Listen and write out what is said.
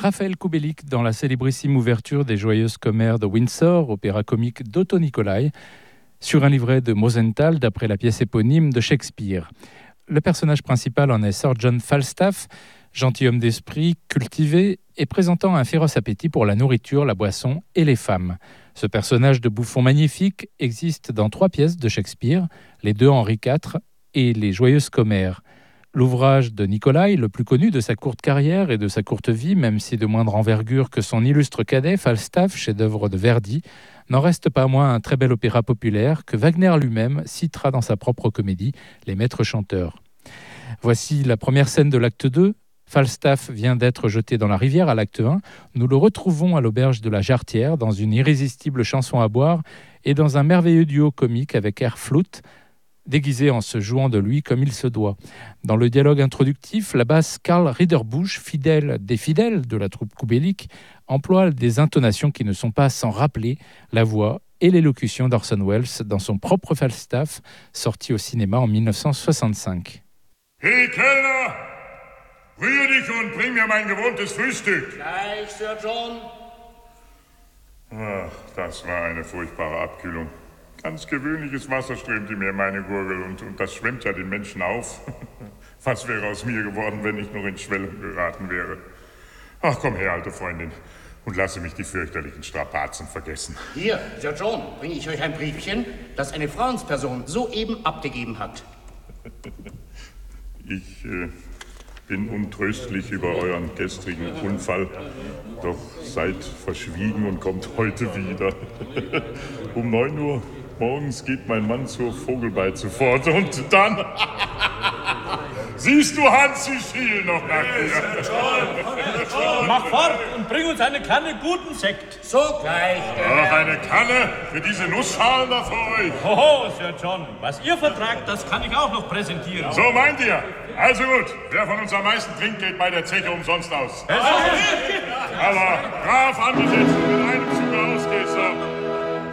Raphaël Kubelik dans la célébrissime ouverture des Joyeuses Commères de Windsor, opéra comique d'Otto Nicolai, sur un livret de Mosenthal d'après la pièce éponyme de Shakespeare. Le personnage principal en est Sir John Falstaff, gentilhomme d'esprit, cultivé et présentant un féroce appétit pour la nourriture, la boisson et les femmes. Ce personnage de bouffon magnifique existe dans 3 pièces de Shakespeare, les 2 Henri IV et les Joyeuses Commères. L'ouvrage de Nicolai, le plus connu de sa courte carrière et de sa courte vie, même si de moindre envergure que son illustre cadet, Falstaff, chef-d'œuvre de Verdi, n'en reste pas moins un très bel opéra populaire que Wagner lui-même citera dans sa propre comédie, Les Maîtres Chanteurs. Voici la première scène de l'acte 2. Falstaff vient d'être jeté dans la rivière à l'acte 1. Nous le retrouvons à l'auberge de la Jarretière dans une irrésistible chanson à boire et dans un merveilleux duo comique avec air flûte, déguisé en se jouant de lui comme il se doit. Dans le dialogue introductif, la basse Karl Ridderbusch, fidèle des fidèles de la troupe Kubelik, emploie des intonations qui ne sont pas sans rappeler la voix et l'élocution d'Orson Welles dans son propre Falstaff, sorti au cinéma en 1965. Hey Kellner, rühr dich und bring mir mein gewohntes Frühstück. Gleich, Sir John. Ach, das war eine furchtbare Abkühlung. Ganz gewöhnliches Wasser strömte mir in meine Gurgel und das schwemmt ja den Menschen auf. Was wäre aus mir geworden, wenn ich noch in Schwellung geraten wäre? Ach, komm her, alte Freundin, und lasse mich die fürchterlichen Strapazen vergessen. Hier, Sir John, bringe ich euch ein Briefchen, das eine Frauensperson soeben abgegeben hat. Ich bin untröstlich über euren gestrigen Unfall, doch seid verschwiegen und kommt heute wieder. Um 9 Uhr morgens geht mein Mann zur Vogelbeize fort und dann... Siehst du, Hans, ich schiel noch nach dir. Mach fort und bring uns eine Kanne guten Sekt. Sogleich. Ach, eine Kanne für diese Nussschalen da vor euch. Hoho, Sir John, was ihr vertragt, das kann ich auch noch präsentieren. So meint ihr? Also gut, wer von uns am meisten trinkt, geht bei der Zeche umsonst aus. Aber brav angesetzt mit einem Zug.